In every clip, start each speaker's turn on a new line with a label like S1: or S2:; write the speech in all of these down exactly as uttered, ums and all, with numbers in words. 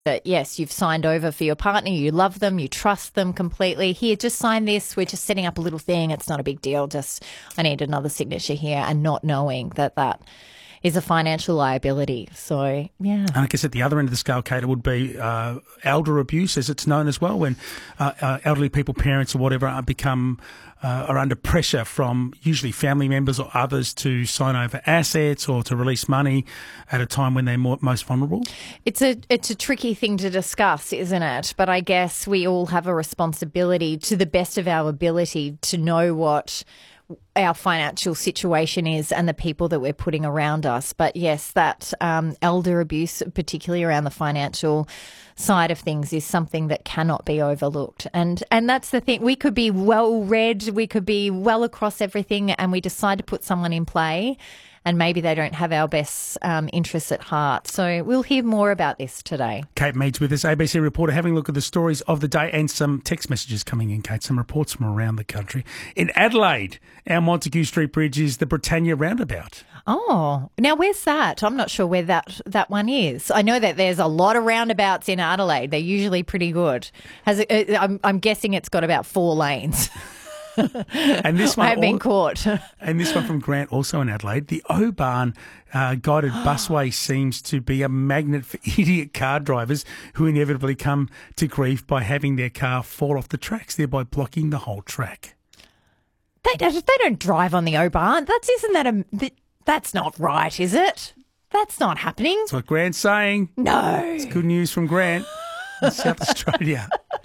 S1: that, yes, you've signed over for your partner, you love them, you trust them completely. Here, just sign this. We're just setting up a little thing. It's not a big deal. Just I need another signature here, and not knowing that that is a financial liability. So, yeah.
S2: And I guess at the other end of the scale, Kate, it would be uh, elder abuse, as it's known as well, when uh, uh, elderly people, parents or whatever, are become uh, are under pressure from usually family members or others to sign over assets or to release money at a time when they're more, most vulnerable.
S1: It's a it's a tricky thing to discuss, isn't it? But I guess we all have a responsibility, to the best of our ability, to know what our financial situation is and the people that we're putting around us. But yes, that um, elder abuse, particularly around the financial side of things, is something that cannot be overlooked. And and that's the thing. We could be well read, we could be well across everything, and we decide to put someone in play, and maybe they don't have our best um, interests at heart. So we'll hear more about this today.
S2: Kate Mead's with us, A B C reporter, having a look at the stories of the day and some text messages coming in, Kate, some reports from around the country. In Adelaide, our Montague Street Bridge is the Britannia Roundabout.
S1: Oh, now where's that? I'm not sure where that, that one is. I know that there's a lot of roundabouts in Adelaide. They're usually pretty good. Has it, I'm, I'm guessing it's got about four lanes.
S2: And this one,
S1: I have been caught.
S2: And this one from Grant, also in Adelaide. The Oban uh, guided busway seems to be a magnet for idiot car drivers who inevitably come to grief by having their car fall off the tracks, thereby blocking the whole track.
S1: They don't, they don't drive on the Oban. That's isn't that a that's not right, is it? That's not happening.
S2: That's what Grant's saying.
S1: No,
S2: it's good news from Grant in South Australia.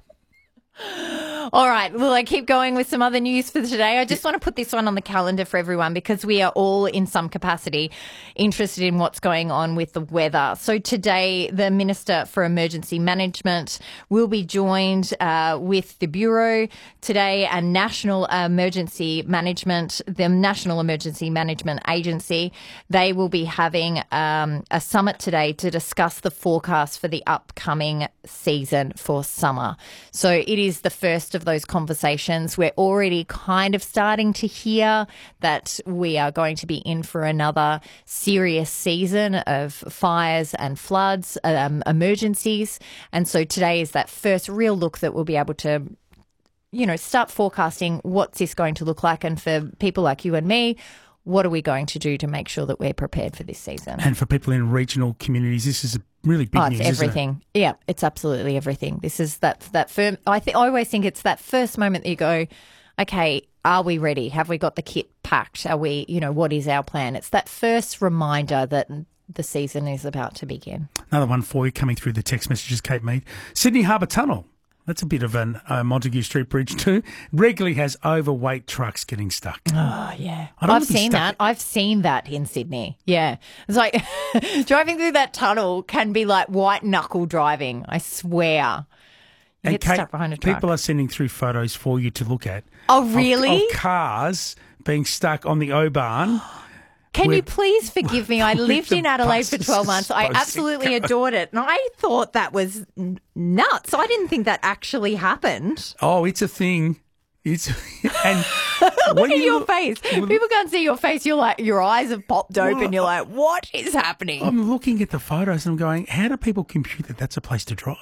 S1: All right. Well, I keep going with some other news for today. I just want to put this one on the calendar for everyone because we are all in some capacity interested in what's going on with the weather. So today, the Minister for Emergency Management will be joined uh, with the Bureau today and National Emergency Management, the National Emergency Management Agency. They will be having um, a summit today to discuss the forecast for the upcoming season for summer. So it is the first of those conversations. We're already kind of starting to hear that we are going to be in for another serious season of fires and floods, um, emergencies. And so today is that first real look that we'll be able to, you know, start forecasting what's this going to look like. And for people like you and me, what are we going to do to make sure that we're prepared for this season?
S2: And for people in regional communities, this is a really big
S1: oh,
S2: news,
S1: it's everything.
S2: Isn't it?
S1: Yeah, it's absolutely everything. This is that that firm. I think I always think it's that first moment that you go, okay, are we ready? Have we got the kit packed? Are we, you know, what is our plan? It's that first reminder that the season is about to begin.
S2: Another one for you coming through the text messages, Kate Mead. Sydney Harbour Tunnel. That's a bit of a uh, Montague Street Bridge too. Regularly has overweight trucks getting stuck.
S1: Oh, yeah. I've seen that. At- I've seen that in Sydney. Yeah. It's like driving through that tunnel can be like white knuckle driving, I swear. You
S2: and
S1: get
S2: Kate,
S1: stuck behind a truck.
S2: People are sending through photos for you to look at.
S1: Oh, really?
S2: Of, of cars being stuck on the Oban.
S1: Can you please forgive me? I lived in Adelaide for twelve months. I absolutely adored it. And I thought that was n- nuts. I didn't think that actually happened.
S2: Oh, it's a thing. It's and
S1: Look at your face. People can't see your face. You're like, your eyes have popped open. Well, you're like, what is happening?
S2: I'm looking at the photos and I'm going, how do people compute that that's a place to drive?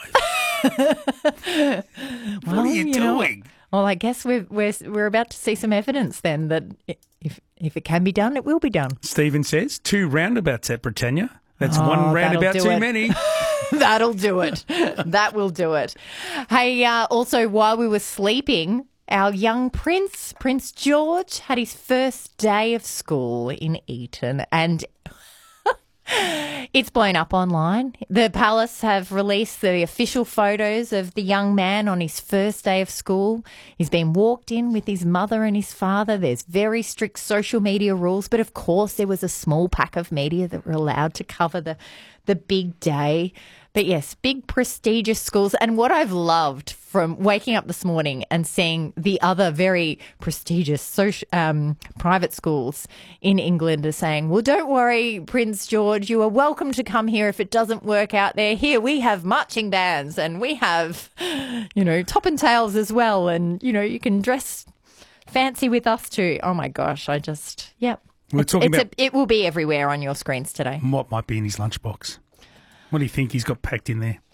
S1: What
S2: well, are you, you doing?
S1: Know, well, I guess we're, we're, we're about to see some evidence then that if if it can be done, it will be done.
S2: Stephen says, two roundabouts at Britannia. That's
S1: oh,
S2: one roundabout too
S1: it.
S2: many.
S1: That'll do it. That will do it. Hey, uh, also, while we were sleeping, our young prince, Prince George, had his first day of school in Eton, and it's blown up online. The palace have released the official photos of the young man on his first day of school. He's been walked in with his mother and his father. There's very strict social media rules, but of course there was a small pack of media that were allowed to cover the, the big day. But yes, big prestigious schools. And what I've loved from waking up this morning and seeing the other very prestigious social, um, private schools in England are saying, well, don't worry, Prince George, you are welcome to come here if it doesn't work out there. Here we have marching bands and we have, you know, top and tails as well. And, you know, you can dress fancy with us too. Oh, my gosh. I just, yep.
S2: We're
S1: it's,
S2: talking
S1: it's
S2: about
S1: a, it will be everywhere on your screens today.
S2: What might be in his lunchbox. What do you think he's got packed in there?